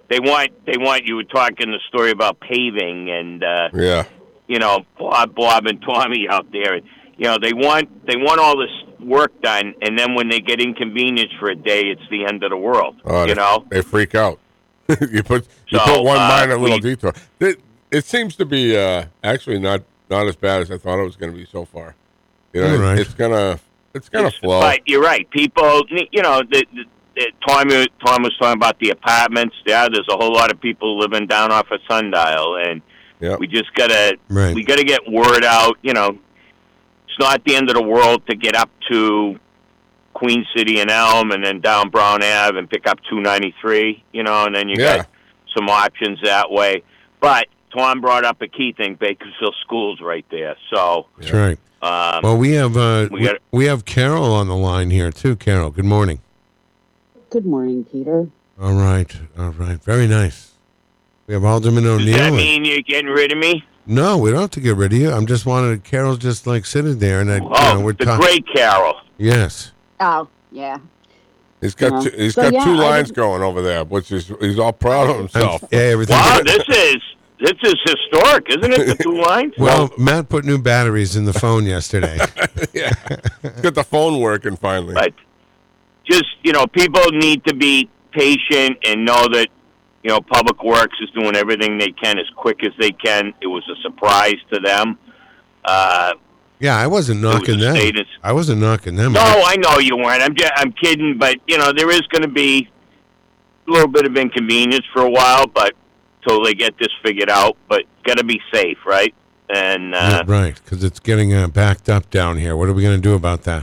they want they want you were talking the story about paving and uh,
Yeah.
you know Bob Bob and Tommy out there. You know they want they want all this work done, and then when they get inconvenienced for a day, it's the end of the world.
Oh,
you
they,
know
they freak out. you put you
So,
put one
uh,
minor little
we-
detour. It, it seems to be uh, actually not not as bad as I thought it was going to be so far. You know,
All right.
it's gonna it's gonna flow.
But you're right. People, you know, the, the, the, Tom, Tom was talking about the apartments. Yeah, there's a whole lot of people living down off of Sundial, and
Yeah.
we just gotta
Right.
we gotta get word out. You know, it's not the end of the world to get up to Queen City and Elm, and then down Brown Ave and pick up two ninety-three. You know, and then you
Yeah.
got some options that way. But Tom brought up a key thing: Bakersfield School's right there. So,
That's right.
um,
Well, we have uh,
We
we,
got-
we have Carol on the line here too. Carol, good morning.
Good morning, Peter.
All right, all right, very nice. We have Alderman
does
O'Neill.
that
and-
mean you're getting rid of me?
no, we don't have to get rid of you. I'm just wanted Carol's just like sitting there, and I, you
Oh,
know, we're
the
talking.
great Carol.
Yes.
Oh, yeah.
He's got
Yeah.
two, he's
So,
got
yeah,
two
I
lines
didn't-
going over there, which is he's all proud of himself.
Yeah, everything.
Wow, this is this is historic, isn't it? The two lines.
Well, Matt put new batteries in the phone yesterday.
yeah, he's got the phone working finally.
But just you know, people need to be patient and know that you know Public Works is doing everything they can as quick as they can. It was a surprise to them. Uh,
Yeah, I wasn't
was
knocking
a
them.
status.
I wasn't knocking them.
no, I know you weren't. I'm just, I'm kidding, but you know there is going to be a little bit of inconvenience for a while, but till they get this figured out. But got to be safe, right? And uh,
Yeah, right, because it's getting uh, backed up down here. What are we going to do about that?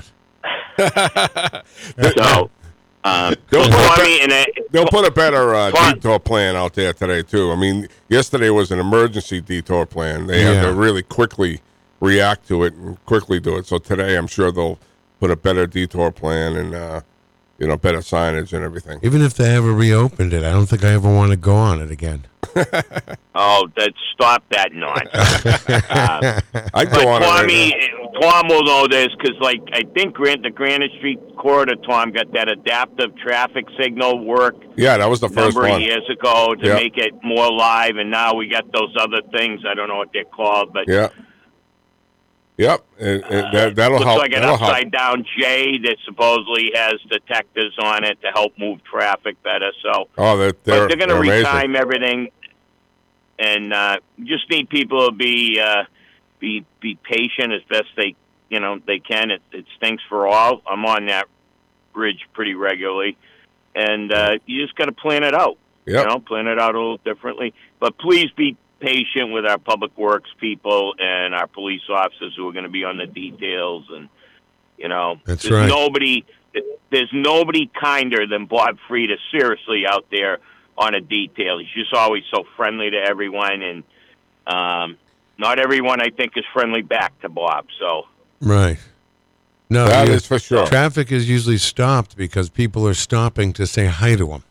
so. Um,
They'll
so,
put a
I
be-
mean, and it,
They'll put a better uh,
Fine.
detour plan out there today too. I mean, yesterday was an emergency detour plan. They had
Yeah.
to really quickly react to it and quickly do it. So today, I'm sure they'll put a better detour plan and uh, you know better signage and everything.
Even if they ever reopened it, I don't think I ever want to go on it again.
oh, that stop that nonsense. uh,
I'd
but
go on it right
Tommy,
now.
Tom will know this because, like, I think Grant, the Granite Street corridor, Tom got that adaptive traffic signal work
Yeah, that was the
a
first
number
one.
of years ago to
Yeah.
make it more live, and now we got those other things. I don't know what they're called, but
Yeah. Yep, and, and that, that'll
looks
help.
like an
that'll help.
upside down J that supposedly has detectors on it to help move traffic better. So.
Oh, they're they're,
but they're going to
amazing.
retime everything, and uh, just need people to be uh, be be patient as best they you know they can. It, it stinks for all. I'm on that bridge pretty regularly, and uh, you just got to plan it out.
Yep.
You know, plan it out a little differently. But please be patient with our public works people and our police officers who are going to be on the details. And you know,
That's
there's
right.
nobody. There's nobody kinder than Bob Frieda, seriously, out there on a detail. He's just always so friendly to everyone, and um, not everyone, I think, is friendly back to Bob. So,
Right. No,
That
you-
is for sure.
Traffic is usually stopped because people are stopping to say hi to them.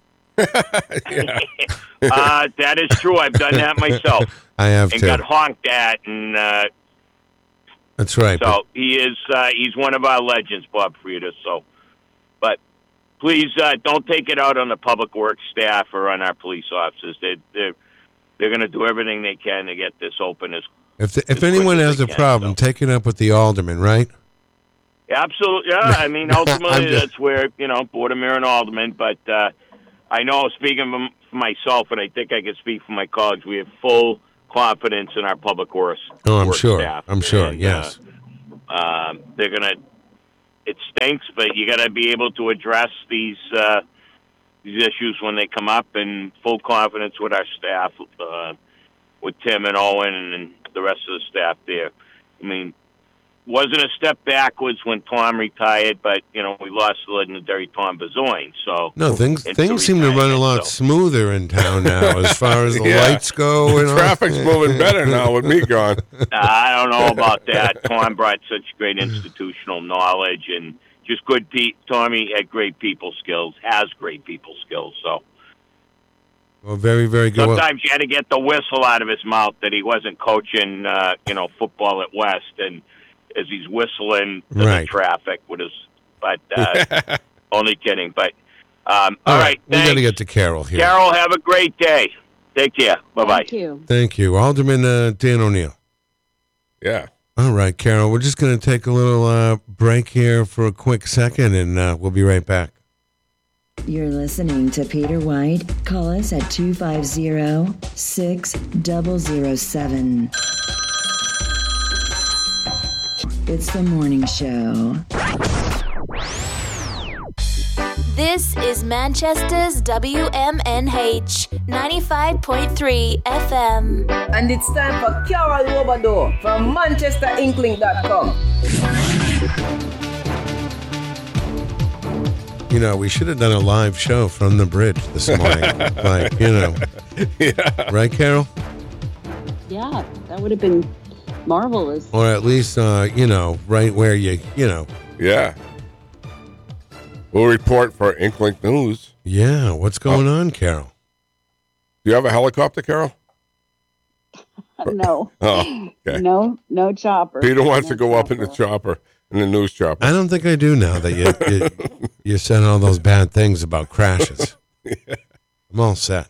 uh, that is true. I've done that myself
I have
and
too.
got honked at, and uh,
That's right. but-
so he is. Uh, he's one of our legends, Bob Frieda. So, but please uh, don't take it out on the public works staff or on our police officers. They, they're they're going to do everything they can to get this open as
if the, if
as quick
anyone
as
has
they
a
can,
problem,
so.
take it up with the alderman, right?
Absolutely, yeah. I mean, ultimately,
I'm just-
that's where you know Board of Mayor and Alderman. But uh, I know, speaking for myself, and I think I can speak for my colleagues, we have full confidence in our public works.
Oh, I'm
work
sure.
Staff.
I'm sure.
And,
Yes.
Uh, um, they're gonna. It stinks, but you got to be able to address these uh, these issues when they come up, and full confidence with our staff, uh, with Tim and Owen and the rest of the staff there. I mean. Wasn't a step backwards when Tom retired, but you know we lost the legendary Tom Bazoin. So
No, things
Into
things seem to run a
retirement,
lot
so.
smoother in town now, as far as the
Yeah.
lights go. And all.
Traffic's moving better now with me gone.
I don't know about that. Tom brought such great institutional knowledge and just good. Pe- Tommy had great people skills, has great people skills. So
Well, very, very good. Well,
sometimes you had to get the whistle out of his mouth that he wasn't coaching, uh, you know, football at West, and as he's whistling to
Right.
the traffic with his. But uh, only kidding. But Um, all right,
We got
thanks.
to get to Carol here.
Carol, have a great day. Take care. Bye-bye.
Thank you.
Thank you. Alderman uh, Dan O'Neill.
Yeah.
All right, Carol, we're just going to take a little uh, break here for a quick second, and uh, we'll be right back.
You're listening to Peter White. Call us at two five zero, six zero zero seven. It's the morning show.
This is Manchester's W M N H ninety-five point three F M.
And it's time for Carol Robado from Manchester Inkling dot com.
You know, we should have done a live show from the bridge this morning. like, you know.
Yeah.
Right, Carol?
Yeah, that would have been marvelous.
Or at least, uh, you know, right where you, you know.
Yeah. We'll report for Inkling News.
Yeah, what's going on, Carol?
Do you have a helicopter, Carol?
No.
Oh, okay.
No, no chopper.
Peter wants
No
to go up in the
chopper.
chopper, in the news chopper.
I don't think I do now that you you, you said all those bad things about crashes.
Yeah.
I'm all set.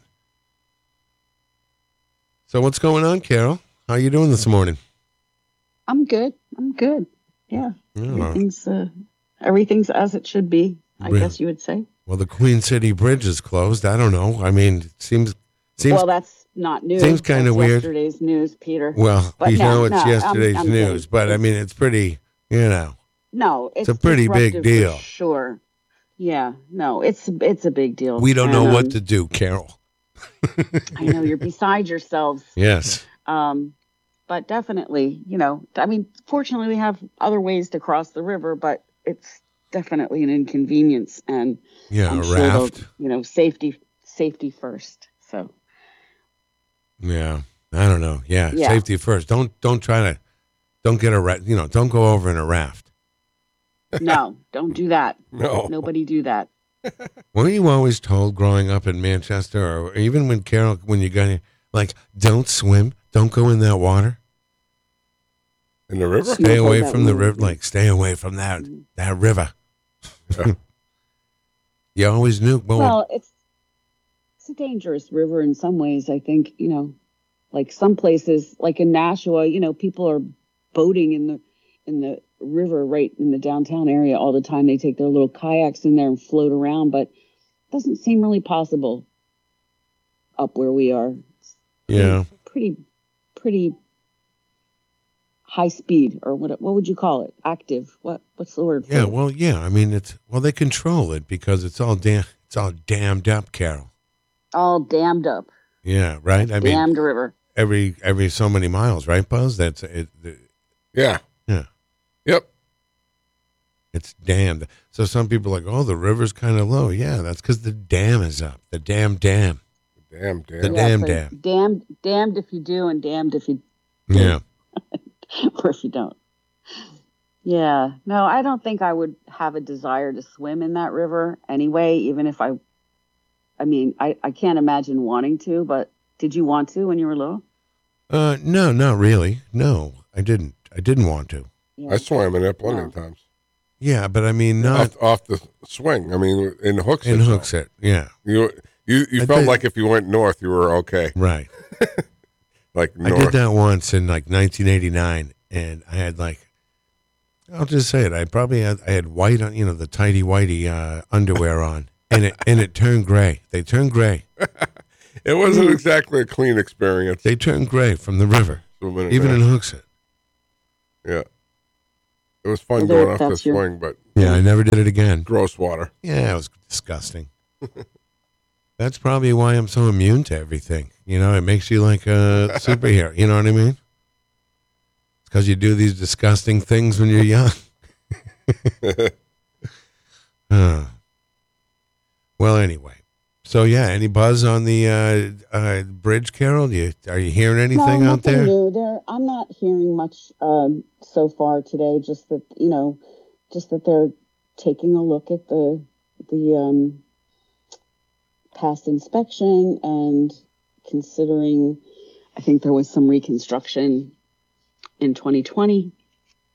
So what's going on, Carol? How you doing this morning?
I'm good. I'm good. Yeah.
Yeah.
Everything's uh, everything's as it should be, I
Really?
guess you would say.
Well, the Queen City Bridge is closed. I don't know. I mean, it seems seems
well, that's not news.
seems kinda
That's
weird.
Yesterday's news, Peter.
well.
but
We
no,
know it's
no, I'm-
yesterday's
I'm
news,
kidding.
but I mean, it's pretty. You know,
No, it's,
a pretty big
disruptive
deal.
for sure. Yeah. No, it's it's a big deal.
we don't know
And,
what
um,
to do, Carol.
I know you're beside yourselves.
Yes.
Um, but definitely, you know, I mean, fortunately, we have other ways to cross the river, but it's definitely an inconvenience, and
Yeah,
I'm
a
sure they'll,
raft.
you know, safety, safety first. So
Yeah, I don't know. Yeah,
Yeah.
safety first. Don't don't try to don't get a ra- you know don't go over in a raft.
no, don't do that.
No.
Nobody do that.
Weren't you always told growing up in Manchester, or even when Carol, when you got here, like, don't swim, don't go in that water,
In the river?
You
stay
were
away
told
from
that
the
when-
river, like, stay away from that that river.
Yeah.
You always knew. Well,
Well, it's it's a dangerous river in some ways. I think, you know, like some places, like in Nashua, you know, people are boating in the in the river right in the downtown area all the time. They take their little kayaks in there and float around, but it doesn't seem really possible up where we are. It's
yeah,
pretty pretty high speed, or what what would you call it? Active. What what's the word for
yeah.
it?
Well, yeah. I mean, it's well, they control it because it's all dam, it's all dammed up, Carol.
All dammed up.
Yeah, right. I mean,
Damned river.
every every so many miles, right, Buzz? That's it. it
Yeah.
yeah.
Yep.
It's dammed. So some people are like, oh, the river's kind of low. Yeah, that's because the dam is up. The damn dam.
Damn, damn.
The
Yeah,
damn
so
dam.
Damned damned if you do and damned if you
Yeah.
or if you don't. Yeah. No, I don't think I would have a desire to swim in that river anyway, even if I I mean, I, I can't imagine wanting to, but did you want to when you were little?
Uh, no, not really. No, I didn't. I didn't want to.
Yeah.
I swam in there plenty
No.
of times.
Yeah, but I mean, not
Off, off the swing. I mean, in hooks.
in hooks it. Yeah,
You you, you
I
felt
did-
like if you went north, you were okay.
right.
Like
I
north.
did that once in like nineteen eighty-nine, and I had like, I'll just say it. I probably had I had white, on, you know, the tighty whitey uh, underwear on, and it and it turned gray. They turned gray.
It wasn't exactly a clean experience.
They turned gray from the river,
swimming in
even
there.
in Hooksett.
Yeah. It was fun
Well, there-
going off the
that's your-
swing, but
Yeah, I never did it again.
gross water.
Yeah, it was disgusting. That's probably why I'm so immune to everything. You know, it makes you like a superhero. You know what I mean? It's because you do these disgusting things when you're young. Uh, well, anyway. So, yeah, any buzz on the uh, uh, bridge, Carol? You, are you hearing anything
no,
out
nothing
there?
New. There, I'm not hearing much um, so far today. Just that you know, just that they're taking a look at the the um, past inspection and considering. I think there was some reconstruction in twenty twenty,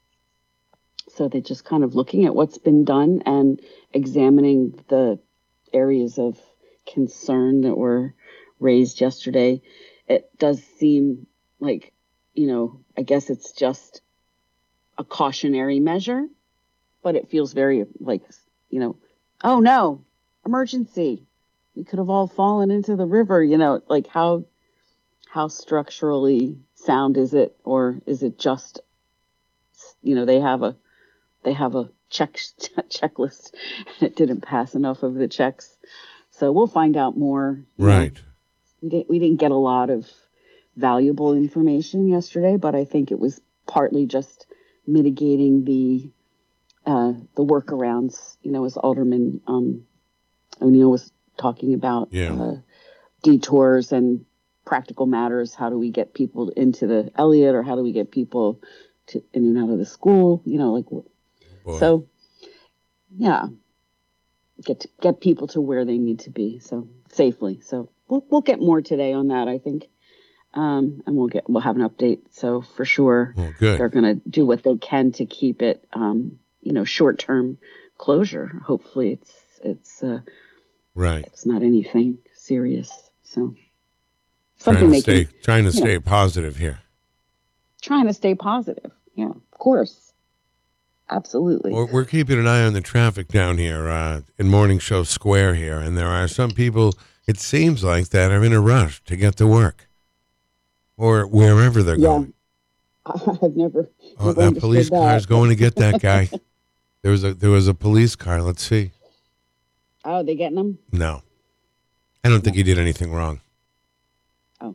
so they're just kind of looking at what's been done and examining the areas of concern that were raised yesterday. It does seem like, you know, I guess it's just a cautionary measure, but it feels very like, you know, oh no, emergency. We could have all fallen into the river, you know, like how how structurally sound is it, or is it just, you know, they have a they have a check checklist and it didn't pass enough of the checks. So we'll find out more.
Right.
Know. We didn't we didn't get a lot of valuable information yesterday, but I think it was partly just mitigating the uh, the workarounds, you know, as Alderman um, O'Neill was talking about,
yeah.
uh, detours and practical matters. How do we get people into the Elliott, or how do we get people to in and out of the school? You know, like
Boy.
so. Yeah, get to, get people to where they need to be, so safely. So we'll we'll get more today on that, I think, um, and we'll get we'll have an update. So for sure,
oh, good.
They're going to do what they can to keep it, um, you know, short term closure. Hopefully, it's it's. Uh,
Right.
It's not anything serious. So
trying
something
to
they
stay
can,
trying to stay
know,
positive here.
Trying to stay positive. Yeah, of course. Absolutely.
Well, we're keeping an eye on the traffic down here uh, in Morning Show Square here, and there are some people, it seems like, that are in a rush to get to work or wherever they're
yeah.
going.
I've never.
Oh,
never
that police
that.
car is going to get that guy. There was a there was a police car. Let's see.
Oh, are they getting them?
No, I don't think he did anything wrong.
Oh.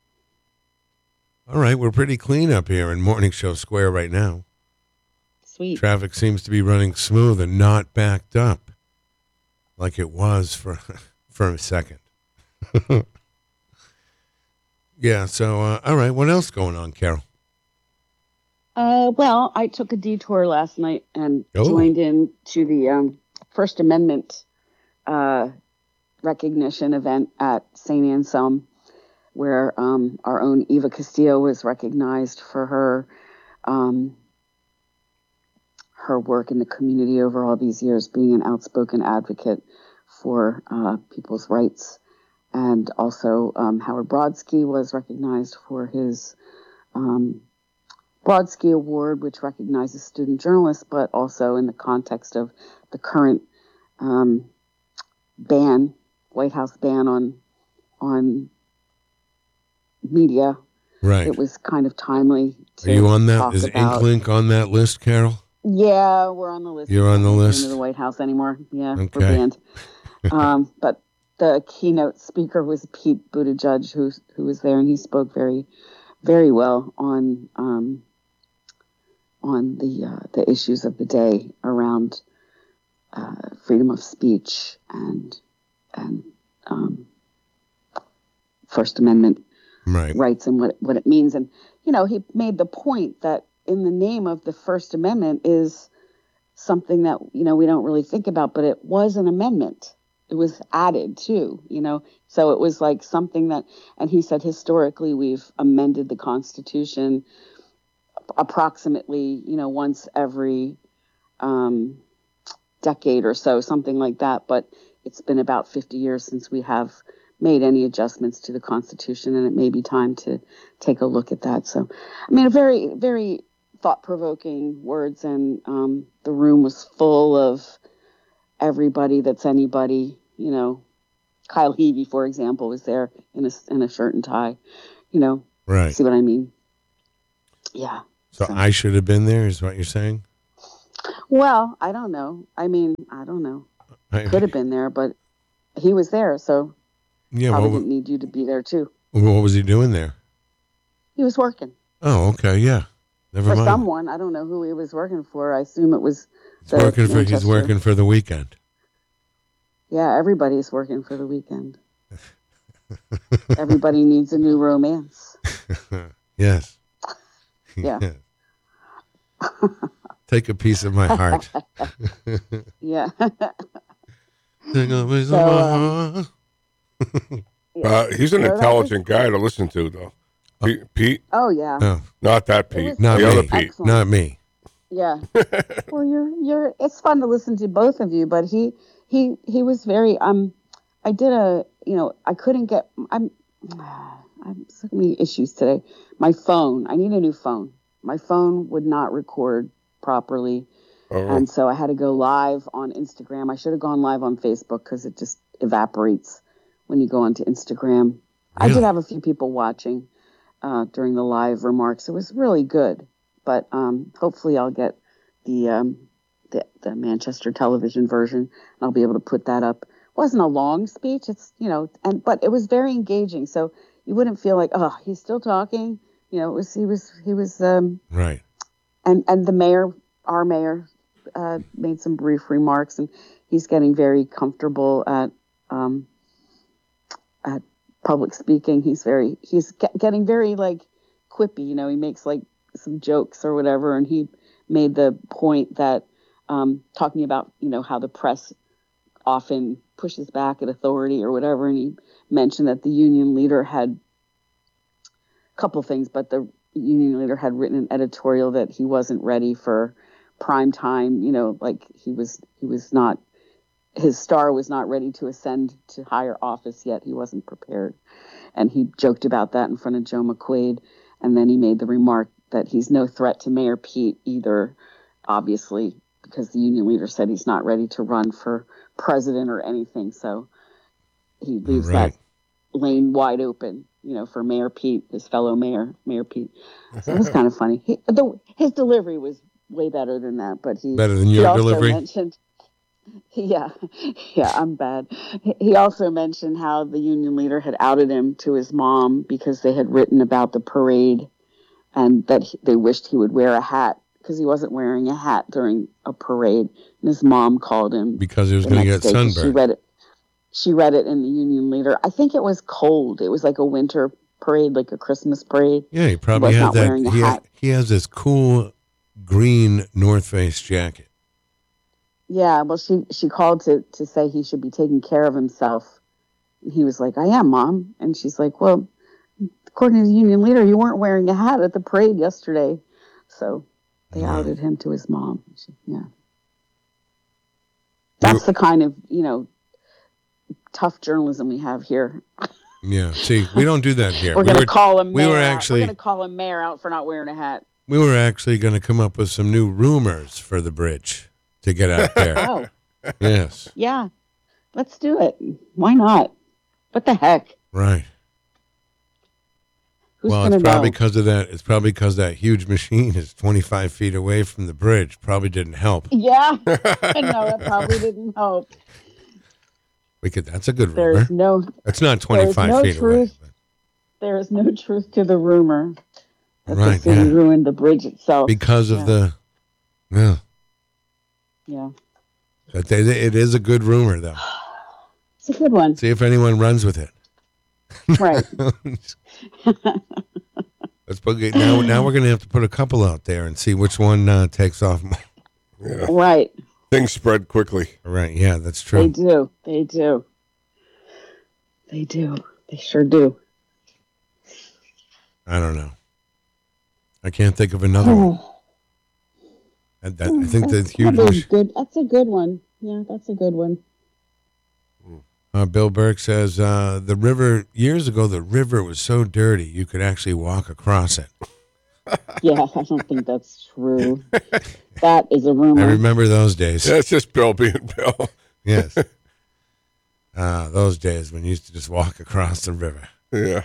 All right, we're pretty clean up here in Morning Show Square right now.
Sweet.
Traffic seems to be running smooth and not backed up like it was for for a second. Yeah, so, uh, all right, what else going on, Carol?
Uh, well, I took a detour last night and
Oh.
joined in to the um, First Amendment uh, recognition event at Saint Anselm, where um, our own Eva Castillo was recognized for her um, her work in the community over all these years, being an outspoken advocate for uh, people's rights. And also um, Howard Brodsky was recognized for his um, Brodsky Award, which recognizes student journalists, but also in the context of the current um, ban, White House ban on on media.
Right.
It was kind of timely. To
Are you on that?
talk
Is
about.
Inklink on that list, Carol?
Yeah, we're on the list.
You're on the
We're not
list?
into the White House anymore. Yeah,
Okay.
we're banned. um, but the keynote speaker was Pete Buttigieg, who who was there, and he spoke very, very well on um, on the uh, the issues of the day around uh, freedom of speech and and um, First Amendment
Right.
rights and what what it means. And you know, he made the point that in the name of the First Amendment is something that, you know, we don't really think about, but it was an amendment. It was added too, you know, so it was like something that, and he said historically we've amended the Constitution approximately, you know, once every um, decade or so, something like that. But it's been about fifty years since we have made any adjustments to the Constitution, and it may be time to take a look at that. So, I mean, a very, very thought-provoking words, and um, the room was full of everybody that's anybody. You know, Kyle Heavey, for example, was there in a in a shirt and tie. You know,
Right.
see what I mean? Yeah.
So,
So-
I should have been there, is what you're saying?
Well, I don't know. I mean, I don't know.
I,
Could have been there, but he was there, so
Yeah,
probably
what,
didn't need you to be there too.
what was he doing there?
He was working
Oh, okay, yeah. Never
for
mind.
someone. I don't know who he was working for. I assume it was
He's
the
working for, he's
Manchester-
working for the weekend.
Yeah, everybody's working for the weekend. Everybody needs a new romance.
Yes.
Yeah.
Take a piece of my heart.
Yeah.
Take a piece
So,
of my
uh,
heart.
Uh, he's an
So that
intelligent guy to listen to, though. Pete, Pete,
Oh yeah.
No,
not that
It
Pete,
was-
not
the
me.
other Pete.
Excellent.
Not me.
Yeah. Well, you're you're. It's fun to listen to both of you, but he he he was very um. I did a you know I couldn't get I'm I'm so many issues today. My phone. I need a new phone. My phone would not record properly.
Oh.
And so I had to go live on Instagram. I should have gone live on Facebook because it just evaporates when you go onto Instagram. I
Really?
did have a few people watching uh, during the live remarks. It was really good. But um, hopefully I'll get the, um, the the Manchester television version, and I'll be able to put that up. It wasn't a long speech. It's, you know, and but it was very engaging. So you wouldn't feel like, oh, he's still talking. You know, it was he was he was um,
Right.
and and the mayor, our mayor, uh, made some brief remarks, and he's getting very comfortable at um, at public speaking. He's very he's get, getting very like quippy. You know, he makes like some jokes or whatever, and he made the point that um, talking about you know how the press often pushes back at authority or whatever, and he mentioned that the union leader had a couple things, but the union leader had written an editorial that he wasn't ready for prime time, you know, like he was he was not his star was not ready to ascend to higher office yet. He wasn't prepared. And he joked about that in front of Joe McQuaid. And then he made the remark that he's no threat to Mayor Pete either, obviously, because the union leader said he's not ready to run for president or anything. So he leaves
Right.
that lane wide open, you know, for Mayor Pete, his fellow mayor, Mayor Pete. So it was kind of funny. He, the, his delivery was way better than that, but he
Better than
he
your
also
delivery?
mentioned, yeah, yeah, I'm bad. He- He also mentioned how the union leader had outed him to his mom because they had written about the parade, and that he, they wished he would wear a hat because he wasn't wearing a hat during a parade. And his mom called him
Because he was
the
going to
next
get
day 'cause She
sunburned.
read it. She read it in the union leader. I think it was cold. It was like a winter parade, like a Christmas parade.
Yeah, he probably
was
had
not
that.
wearing a
He,
hat.
he has this cool green North Face jacket.
Yeah, well, she she called to to say he should be taking care of himself. And he was like, "I am, Mom." And she's like, "Well, according to the union leader, you weren't wearing a hat at the parade yesterday." So they
Wow.
outed him to his mom. She, yeah, that's the kind of you know tough journalism we have here.
Yeah. See, we don't do that here.
We're
we
gonna
were,
call him.
we
mayor
were
out.
actually-
We're gonna call him mayor out for not wearing a hat.
we were actually going to come up with some new rumors for the bridge to get out there.
Oh,
Yes.
yeah, let's do it. Why not? What the heck?
Right.
Who's
well,
gonna
it's probably
know?
because of that. It's probably because that huge machine is twenty-five feet away from the bridge. Probably didn't help.
Yeah, no, that probably didn't help.
We could. That's a good rumor.
There's no
It's not
there's
twenty-five
no
feet
truth.
away.
There is no truth to the rumor that
Right,
the city
yeah.
ruined the bridge itself.
Because of
Yeah.
the. Yeah.
Yeah,
But they, it is a good rumor, though.
it's a good one,
See if anyone runs with it.
right?
Let's put now. Now we're going to have to put a couple out there and see which one uh, takes off more.
Yeah.
Right.
Things spread quickly.
Right? Yeah, that's
They
true.
do. They do. They do. They sure do.
I don't know. I can't think of another one. And that, I think the
That's
huge.
probably
mach-
good. That's a good one. Yeah, that's a good one.
Uh, Bill Burke says uh, the river years ago. The river was so dirty you could actually walk across it.
Yeah, I don't think that's true. That is a rumor.
I remember those days.
That's just Bill being Bill.
Yes. Uh, those days when you used to just walk across the river.
Yeah.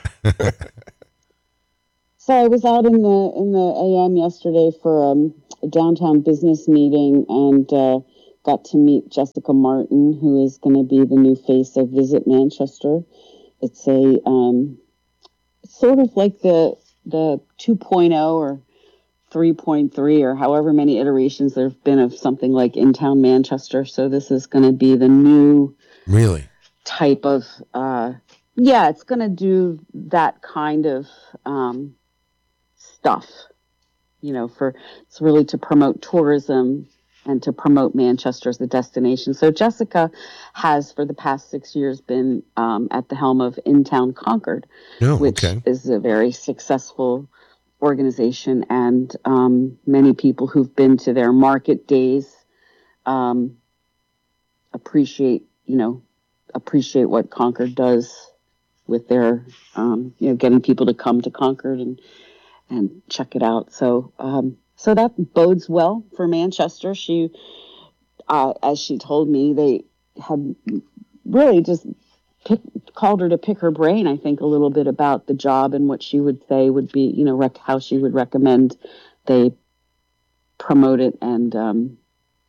So I was out in the in the A M yesterday for um, a downtown business meeting and uh, got to meet Jessica Martin, who is going to be the new face of Visit Manchester. It's a um, it's sort of like the the two point oh or three point three or however many iterations there have been of something like In Town Manchester. So this is going to be the new
Really?
type of uh yeah it's gonna do that kind of um stuff, you know, for it's really to promote tourism and to promote Manchester as a destination. So Jessica has for the past six years been um, at the helm of In Town Concord,
No.
which
Okay.
is a very successful organization, and um, many people who've been to their market days um, appreciate, you know, appreciate what Concord does with their, um, you know, getting people to come to Concord and, and check it out. So, um, so that bodes well for Manchester. She, uh, as she told me, they had really just pick, called her to pick her brain, I think, a little bit about the job and what she would say would be, you know, rec- how she would recommend they promote it and, um,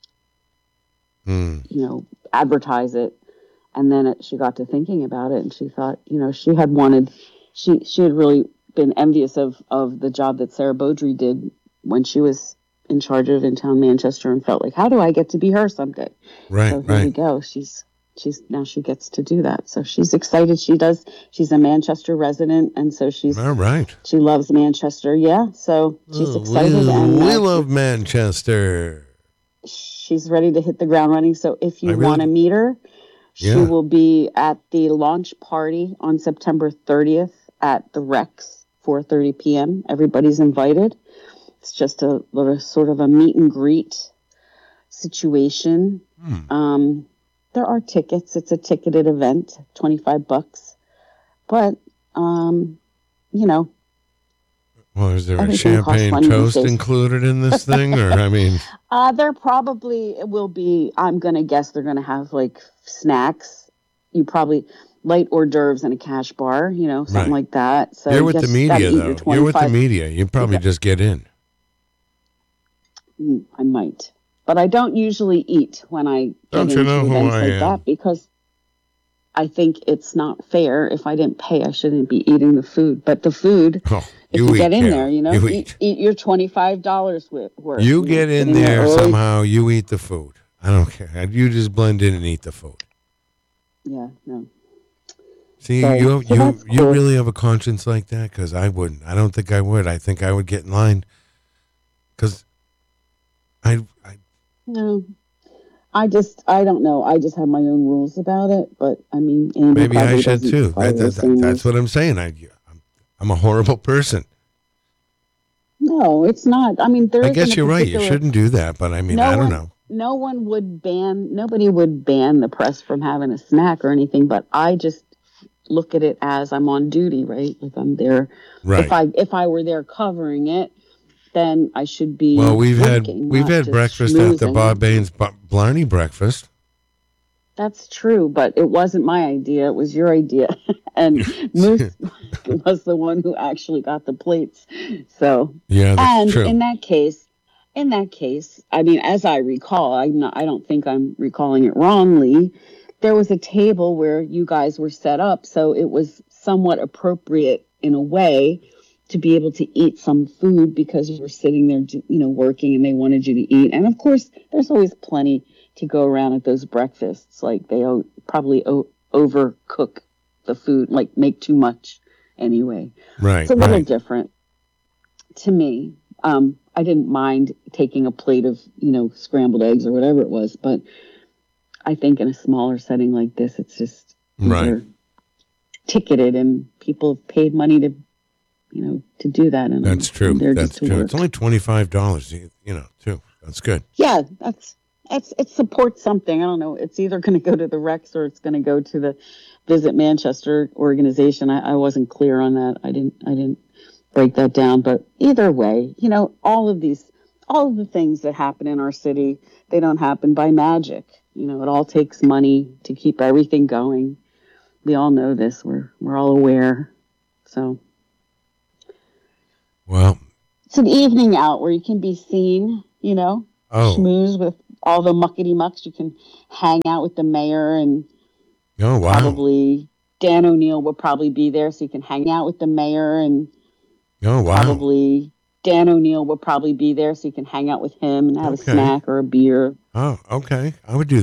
mm.
you know, advertise it. And then it, she got to thinking about it, and she thought, you know, she had wanted, she she had really been envious of, of the job that Sarah Beaudry did when she was in charge of in town Manchester, and felt like, how do I get to be her someday?
Right,
so here
right.
we go. She's she's now she gets to do that. So she's excited. She does. She's a Manchester resident, and so she's
all right.
She loves Manchester. Yeah, so she's
Oh,
excited.
We,
and
we
uh,
love Manchester.
She's ready to hit the ground running. So if you
I really-
want to meet her. She
Yeah.
will be at the launch party on September thirtieth at the Rex, four thirty p.m. Everybody's invited. It's just a little sort of a meet and greet situation.
Hmm.
Um, there are tickets. It's a ticketed event, twenty-five bucks. But, um, you know.
Well, is there a
Everything costs
champagne
money these
toast
days.
included in this thing? Or, I mean,
Uh, there probably will be, I'm going to guess they're going to have like snacks. You probably, light hors d'oeuvres and a cash bar, you know, something
Right.
like that. So
you're with
just
the
gotta
media,
eat your
though. You're with the
twenty-five
media. You probably
Okay.
just get in.
Mm, I might. But I don't usually eat when I get
Don't you
into
know who
events
I
like
am?
that because I think it's not fair. If I didn't pay, I shouldn't be eating the food. But the food,
Oh,
if
you
you,
eat,
get in
Kim.
there, you know,
You
eat,
eat.
eat your twenty-five dollars worth.
You
know,
get in there
early.
somehow. You eat the food. I don't care. You just blend in and eat the food.
Yeah, no.
See,
So-
you
so
you
that's
you
cool.
really have a conscience like that? Because I wouldn't. I don't think I would. I think I would get in line. Because I, I
No. I just, I don't know. I just have my own rules about it. But, I mean, Andy
maybe I
probably
should
doesn't
too.
follow
That,
the
that,
same
that, that's
rules.
what I'm saying. I, I'm, I'm a horrible person.
No, it's not. I mean, there
I
isn't
guess
a
you're right. You
particular-
shouldn't do that. But I mean,
No
I don't
one-
know.
No one would ban, nobody would ban the press from having a snack or anything, but I just look at it as I'm on duty, right? Like I'm there.
Right.
If I if I were there covering it, then I should be.
Well, we've had
working,
we've
not
had
just
breakfast at the
schmoozing.
Bob Baines B- Blarney breakfast.
That's true, but it wasn't my idea. It was your idea, and Moose was the one who actually got the plates. So
Yeah, that's
and
true.
in that case, in that case, I mean, as I recall, I'm not, I don't think I'm recalling it wrongly. There was a table where you guys were set up, so it was somewhat appropriate in a way to be able to eat some food because you were sitting there, you know, working, and they wanted you to eat. And of course, there's always plenty to go around at those breakfasts. Like they o- probably o- overcook the food, like make too much anyway.
Right,
It's a little
right.
different to me. Um, I didn't mind taking a plate of, you know, scrambled eggs or whatever it was, but I think in a smaller setting like this, it's just these
Right.
are ticketed and people have paid money to, you know, to do that. And
That's
I'm
true.
there
That's
just to
true.
work.
It's only twenty-five dollars, you you know, too. That's good.
Yeah, that's it's it supports something. I don't know. It's either going to go to the Rex or it's going to go to the Visit Manchester organization. I, I wasn't clear on that. I didn't. I didn't break that down. But either way, you know, all of these, all of the things that happen in our city, they don't happen by magic. You know, it all takes money to keep everything going. We all know this. We're we're all aware. So
Well,
it's an evening out where you can be seen. You know.
oh,
Schmooze with all the muckety mucks. You can hang out with the mayor, and
oh, wow.
probably Dan O'Neill will probably be there, so you can hang out with the mayor, and
Oh, wow.
probably Dan O'Neill will probably be there, so you can hang out with him and have
Okay.
a snack or a beer.
Oh, okay. I would do